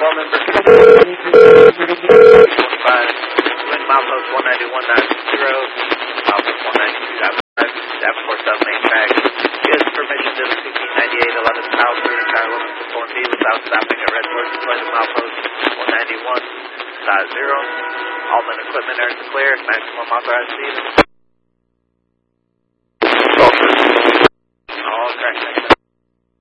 Well, member 25, wind milepost 191.0, milepost 192.5, Davenport South Main track. Gives permission to the 1698 11th House, entire limits to 4B without stopping at Redwood, deploy the milepost 191.0. All men equipment are in the clear, maximum authorized speed.